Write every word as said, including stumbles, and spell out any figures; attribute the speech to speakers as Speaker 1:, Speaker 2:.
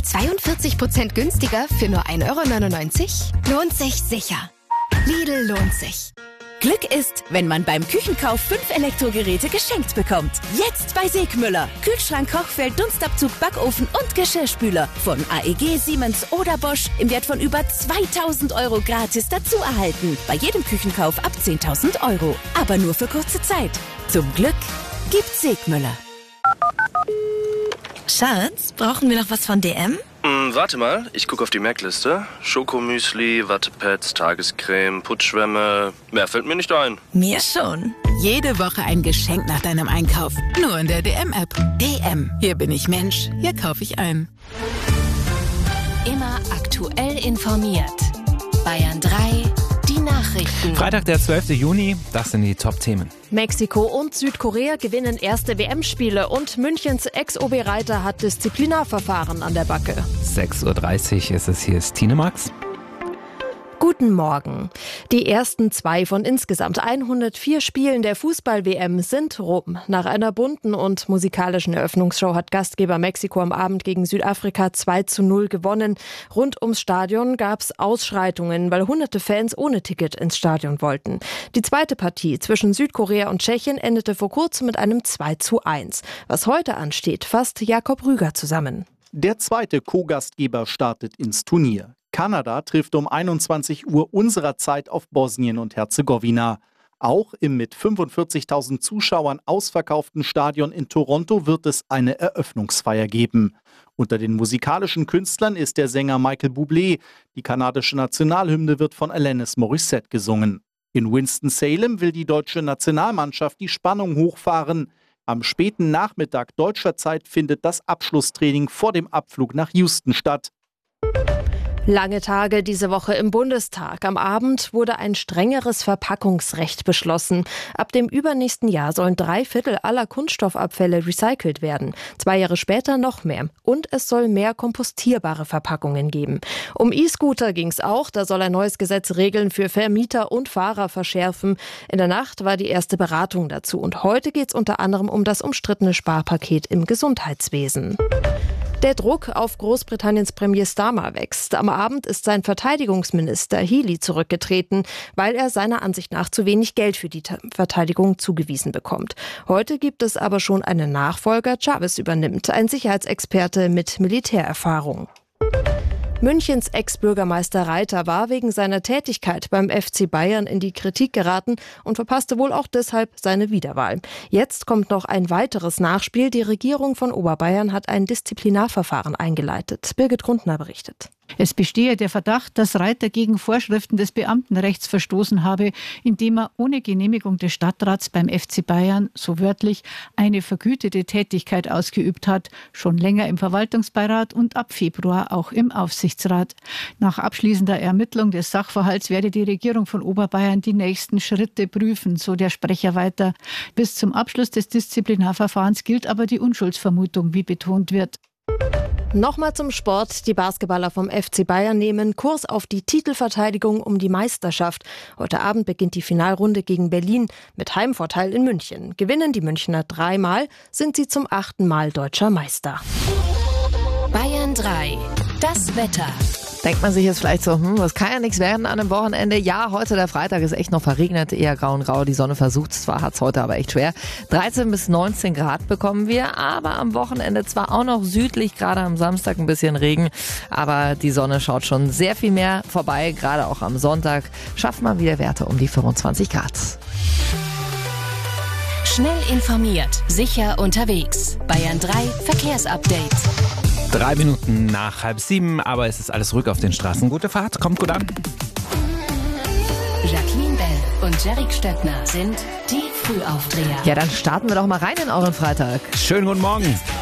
Speaker 1: zweiundvierzig Prozent günstiger für nur ein Euro neunundneunzig? Lohnt sich sicher. Lidl lohnt sich.
Speaker 2: Glück ist, wenn man beim Küchenkauf fünf Elektrogeräte geschenkt bekommt. Jetzt bei Segmüller. Kühlschrank, Kochfeld, Dunstabzug, Backofen und Geschirrspüler. Von A E G, Siemens oder Bosch im Wert von über zweitausend Euro gratis dazu erhalten. Bei jedem Küchenkauf ab zehntausend Euro. Aber nur für kurze Zeit. Zum Glück gibt's Segmüller.
Speaker 3: Schatz, brauchen wir noch was von D M?
Speaker 4: Hm, warte mal, ich gucke auf die Merkliste. Schokomüsli, Wattepads, Tagescreme, Putzschwämme. Mehr fällt mir nicht ein.
Speaker 3: Mir schon.
Speaker 5: Jede Woche ein Geschenk nach deinem Einkauf. Nur in der D M-App. D M. Hier bin ich Mensch. Hier kaufe ich ein.
Speaker 1: Immer aktuell informiert. Bayern drei, die Nachrichten.
Speaker 6: Freitag, der zwölfte Juni, das sind die Top-Themen.
Speaker 7: Mexiko und Südkorea gewinnen erste W M-Spiele und Münchens Ex-O B-Reiter hat Disziplinarverfahren an der Backe.
Speaker 6: sechs Uhr dreißig ist es, hier ist Tine Max.
Speaker 7: Guten Morgen. Die ersten zwei von insgesamt hundertvier Spielen der Fußball-W M sind rum. Nach einer bunten und musikalischen Eröffnungsshow hat Gastgeber Mexiko am Abend gegen Südafrika zwei zu null gewonnen. Rund ums Stadion gab es Ausschreitungen, weil hunderte Fans ohne Ticket ins Stadion wollten. Die zweite Partie zwischen Südkorea und Tschechien endete vor kurzem mit einem zwei zu eins. Was heute ansteht, fasst Jakob Rüger zusammen.
Speaker 8: Der zweite Co-Gastgeber startet ins Turnier. Kanada trifft um einundzwanzig Uhr unserer Zeit auf Bosnien und Herzegowina. Auch im mit fünfundvierzigtausend Zuschauern ausverkauften Stadion in Toronto wird es eine Eröffnungsfeier geben. Unter den musikalischen Künstlern ist der Sänger Michael Bublé. Die kanadische Nationalhymne wird von Alanis Morissette gesungen. In Winston-Salem will die deutsche Nationalmannschaft die Spannung hochfahren. Am späten Nachmittag deutscher Zeit findet das Abschlusstraining vor dem Abflug nach Houston statt.
Speaker 7: Lange Tage diese Woche im Bundestag. Am Abend wurde ein strengeres Verpackungsrecht beschlossen. Ab dem übernächsten Jahr sollen drei Viertel aller Kunststoffabfälle recycelt werden. Zwei Jahre später noch mehr. Und es soll mehr kompostierbare Verpackungen geben. Um E-Scooter ging es auch. Da soll ein neues Gesetz Regeln für Vermieter und Fahrer verschärfen. In der Nacht war die erste Beratung dazu. Und heute geht es unter anderem um das umstrittene Sparpaket im Gesundheitswesen. Der Druck auf Großbritanniens Premier Starmer wächst. Am Abend ist sein Verteidigungsminister Healey zurückgetreten, weil er seiner Ansicht nach zu wenig Geld für die Verteidigung zugewiesen bekommt. Heute gibt es aber schon einen Nachfolger. Chavez übernimmt, ein Sicherheitsexperte mit Militärerfahrung. Münchens Ex-Bürgermeister Reiter war wegen seiner Tätigkeit beim F C Bayern in die Kritik geraten und verpasste wohl auch deshalb seine Wiederwahl. Jetzt kommt noch ein weiteres Nachspiel. Die Regierung von Oberbayern hat ein Disziplinarverfahren eingeleitet. Birgit Grundner berichtet.
Speaker 9: Es bestehe der Verdacht, dass Reiter gegen Vorschriften des Beamtenrechts verstoßen habe, indem er ohne Genehmigung des Stadtrats beim F C Bayern, so wörtlich, eine vergütete Tätigkeit ausgeübt hat, schon länger im Verwaltungsbeirat und ab Februar auch im Aufsichtsrat. Nach abschließender Ermittlung des Sachverhalts werde die Regierung von Oberbayern die nächsten Schritte prüfen, so der Sprecher weiter. Bis zum Abschluss des Disziplinarverfahrens gilt aber die Unschuldsvermutung, wie betont wird.
Speaker 7: Nochmal zum Sport. Die Basketballer vom F C Bayern nehmen Kurs auf die Titelverteidigung um die Meisterschaft. Heute Abend beginnt die Finalrunde gegen Berlin mit Heimvorteil in München. Gewinnen die Münchner dreimal, sind sie zum achten Mal deutscher Meister.
Speaker 1: Bayern drei, das Wetter.
Speaker 10: Denkt man sich jetzt vielleicht so, hm, das kann ja nichts werden an einem Wochenende. Ja, heute der Freitag ist echt noch verregnet, eher grau und grau. Die Sonne versucht zwar, hat's heute aber echt schwer. dreizehn bis neunzehn Grad bekommen wir, aber am Wochenende zwar auch noch südlich, gerade am Samstag ein bisschen Regen, aber die Sonne schaut schon sehr viel mehr vorbei. Gerade auch am Sonntag schafft man wieder Werte um die fünfundzwanzig Grad.
Speaker 1: Schnell informiert, sicher unterwegs. Bayern drei Verkehrsupdate.
Speaker 6: Drei Minuten nach halb sieben, aber es ist alles ruhig auf den Straßen. Gute Fahrt, kommt gut an.
Speaker 1: Jacqueline Bell und Jerick Stöckner sind die Frühaufdreher.
Speaker 10: Ja, dann starten wir doch mal rein in euren Freitag.
Speaker 6: Schönen guten Morgen.